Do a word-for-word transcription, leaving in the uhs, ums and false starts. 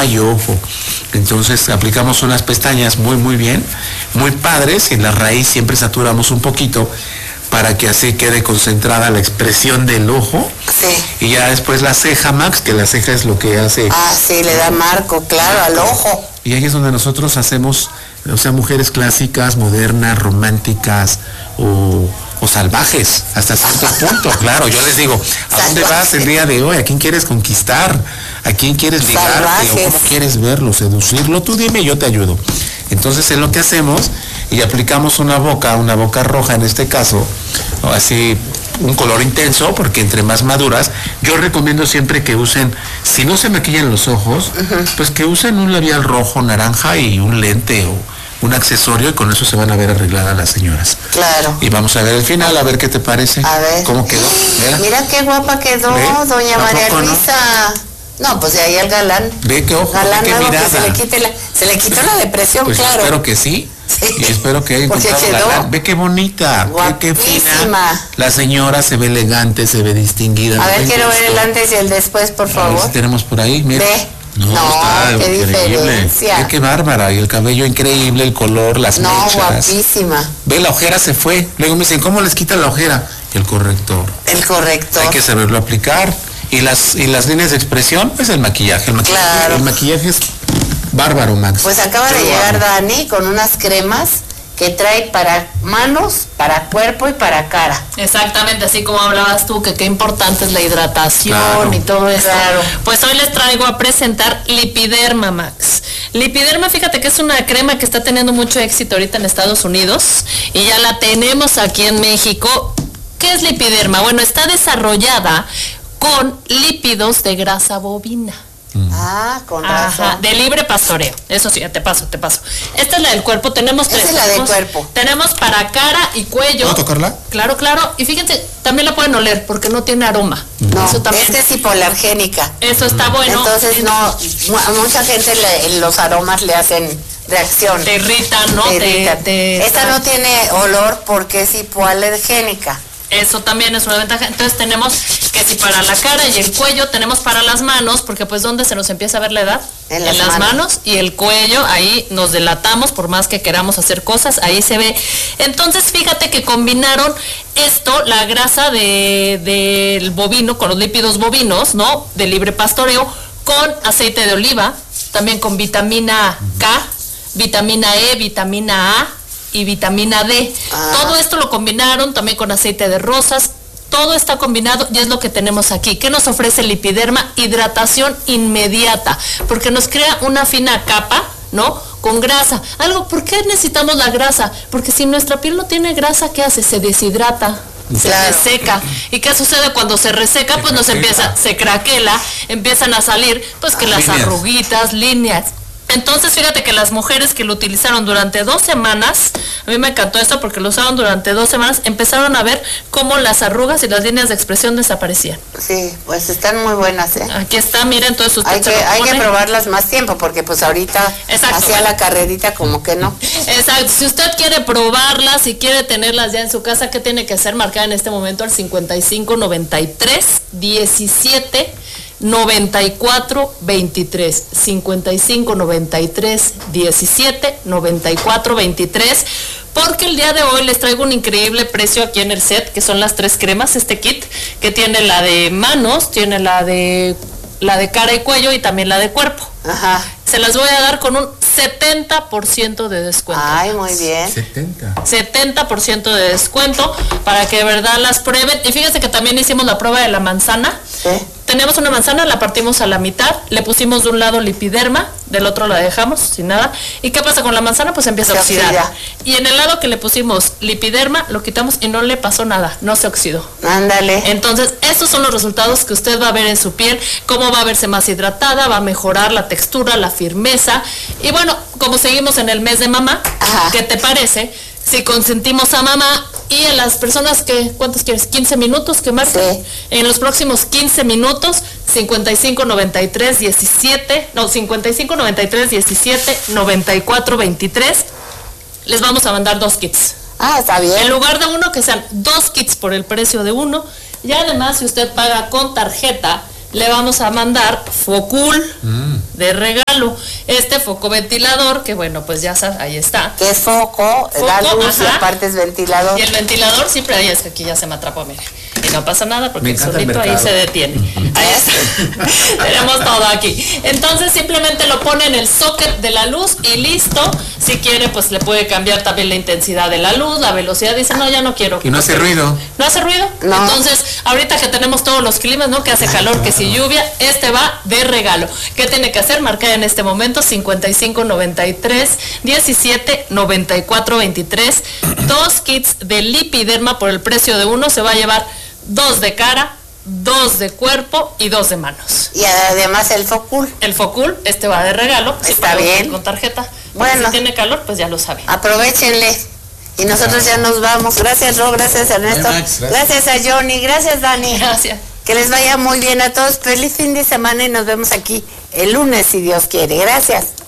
rayo ojo. Entonces aplicamos unas pestañas muy muy bien, muy padres, y en la raíz siempre saturamos un poquito para que así quede concentrada la expresión del ojo. Sí. Y ya después la ceja, Max, que la ceja es lo que hace. Ah, sí, le da marco, claro, al ojo. Y ahí es donde nosotros hacemos, o sea, mujeres clásicas, modernas, románticas o, o salvajes, hasta cierto punto, claro. Yo les digo, ¿a dónde vas el día de hoy? ¿A quién quieres conquistar? ¿A quién quieres ligarte? ¿O cómo quieres verlo, seducirlo? Tú dime, yo te ayudo. Entonces es lo que hacemos, y aplicamos una boca, una boca roja en este caso, o así, un color intenso, porque entre más maduras, yo recomiendo siempre que usen, si no se maquillan los ojos, uh-huh. pues que usen un labial rojo, naranja y un lente o un accesorio, y con eso se van a ver arregladas las señoras. Claro. Y vamos a ver el final, a ver qué te parece. A ver. ¿Cómo quedó? Mira, Mira qué guapa quedó, ¿Ve? doña María Luisa. No? no, pues de ahí el galán. Ve qué ojo, galán ve qué nuevo, mirada. que se le quite la, se le quitó la depresión, pues claro. espero que sí. Sí. Y espero que haya encontrado quedó galán. Ve qué bonita, qué, qué fina. La señora se ve elegante, se ve distinguida. A ver, quiero ver el antes y el después, por favor. A ver si tenemos por ahí, mira. Ve. No, no, está qué increíble. diferencia. Ve qué bárbara, y el cabello increíble, el color, las no, mechas. Guapísima. Ve, la ojera se fue. Luego me dicen, ¿cómo les quita la ojera? El corrector. El corrector. Hay que saberlo aplicar. Y las y las líneas de expresión, pues el maquillaje. El maquillaje, claro. el maquillaje es bárbaro, Max. Pues acaba de llegar Dani con unas cremas que trae para manos, para cuerpo y para cara. Exactamente, así como hablabas tú, que qué importante es la hidratación, claro, y todo eso. Claro. Pues hoy les traigo a presentar Lipiderma, Max. Lipiderma, fíjate que es una crema que está teniendo mucho éxito ahorita en Estados Unidos y ya la tenemos aquí en México. ¿Qué es Lipiderma? Bueno, está desarrollada con lípidos de grasa bovina. Ah, con razón. Ajá, de libre pastoreo. Eso sí, te paso, te paso. Esta es la del cuerpo. Tenemos tres. Esta es la tenemos, del cuerpo. Tenemos para cara y cuello. ¿Puedo tocarla? Claro, claro. Y fíjense, también la pueden oler porque no tiene aroma. No, eso también. esta es hipoalergénica. Eso está bueno. Entonces no, a mucha gente le, los aromas le hacen reacción. Te irritan, ¿no? Te irritan. Te, te, esta no tiene olor porque es hipoalergénica. Eso también es una ventaja. Entonces tenemos que si para la cara y el cuello, tenemos para las manos, porque pues ¿dónde se nos empieza a ver la edad? En las, en las manos. manos y el cuello, ahí nos delatamos por más que queramos hacer cosas, ahí se ve. Entonces fíjate que combinaron esto, la grasa de, del bovino, con los lípidos bovinos, ¿no? De libre pastoreo, con aceite de oliva, también con vitamina K, vitamina E, vitamina A y vitamina D. Ah. Todo esto lo combinaron también con aceite de rosas. Todo está combinado y es lo que tenemos aquí. ¿Qué nos ofrece Lipiderma? Hidratación inmediata, porque nos crea una fina capa, ¿no? Con grasa. Algo, ¿por qué necesitamos la grasa? Porque si nuestra piel no tiene grasa, ¿qué hace? Se deshidrata. Se claro. reseca. ¿Y qué sucede cuando se reseca? Se pues nos empieza, se craquela, empiezan a salir, pues que ah, las líneas. arruguitas, líneas. Entonces fíjate que las mujeres que lo utilizaron durante dos semanas, a mí me encantó esto porque lo usaron durante dos semanas, empezaron a ver cómo las arrugas y las líneas de expresión desaparecían. Sí, pues están muy buenas, ¿eh? Aquí está, miren, entonces usted hay que, hay que probarlas más tiempo porque pues ahorita Exacto. hacia la carrerita como que no. Exacto, si usted quiere probarlas, si quiere tenerlas ya en su casa, ¿qué tiene que hacer? Marcar en este momento al cincuenta y cinco noventa y tres diecisiete noventa y cuatro veintitrés, cincuenta y cinco noventa y tres diecisiete noventa y cuatro veintitrés, porque el día de hoy les traigo un increíble precio aquí en el set, que son las tres cremas, este kit, que tiene la de manos, tiene la de la de cara y cuello y también la de cuerpo. Ajá. Se las voy a dar con un setenta por ciento de descuento. Ay, muy bien. setenta. setenta por ciento de descuento para que de verdad las prueben. Y fíjense que también hicimos la prueba de la manzana. Sí. Tenemos una manzana, la partimos a la mitad, le pusimos de un lado Lipiderma, del otro la dejamos sin nada. ¿Y qué pasa con la manzana? Pues empieza se a oxidar. Oxida. Y en el lado que le pusimos Lipiderma, lo quitamos y no le pasó nada, no se oxidó. Ándale. Entonces, estos son los resultados que usted va a ver en su piel, cómo va a verse más hidratada, va a mejorar la textura, la firmeza. Y bueno, como seguimos en el mes de mamá, ajá, ¿qué te parece si consentimos a mamá y en las personas que, ¿cuántos quieres? quince minutos que marquen. Sí. En los próximos quince minutos, cincuenta y cinco noventa y tres diecisiete, no, cincuenta y cinco noventa y tres diecisiete noventa y cuatro veintitrés, les vamos a mandar dos kits. Ah, está bien. En lugar de uno, que sean dos kits por el precio de uno. Y además, si usted paga con tarjeta, le vamos a mandar Focul mm. de regalo. Este foco ventilador, que bueno, pues ya sabes, ahí está. Que es foco, foco da luz, ajá, y aparte es ventilador. Y el ventilador siempre ahí es que aquí ya se me atrapó, mire. Y no pasa nada porque el solito ahí se detiene. Ahí está. Tenemos todo aquí. Entonces simplemente lo pone en el socket de la luz y listo. Si quiere, pues le puede cambiar también la intensidad de la luz, la velocidad. Dice, no, ya no quiero. Y no hace ruido. No hace ruido. No. Entonces, ahorita que tenemos todos los climas, ¿no? Que hace calor, que si lluvia, este va de regalo. ¿Qué tiene que hacer? Marcar en este momento cincuenta y cinco noventa y tres diecisiete noventa y cuatro veintitrés. Dos kits de lipiderma por el precio de uno. Se va a llevar dos de cara, dos de cuerpo y dos de manos. Y además el Focul. El Focul, este va de regalo. Está bien. Con tarjeta. Bueno. Si tiene calor, pues ya lo sabe. Aprovechenle. Y nosotros ya nos vamos. Gracias, Ro, gracias, Ernesto. Max, gracias. gracias a Johnny, gracias, Dani. Gracias. Que les vaya muy bien a todos. Feliz fin de semana y nos vemos aquí el lunes, si Dios quiere. Gracias.